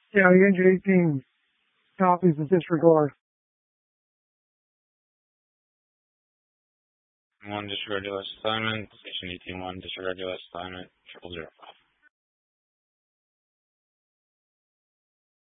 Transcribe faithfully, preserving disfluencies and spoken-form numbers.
Yeah, the engine eighteen copies of disregard. one disregard last assignment. Station eighteen one disregard last assignment. Triple